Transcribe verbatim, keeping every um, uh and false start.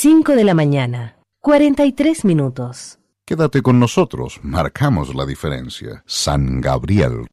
cinco de la mañana, cuarenta y tres minutos. Quédate con nosotros, marcamos la diferencia. San Gabriel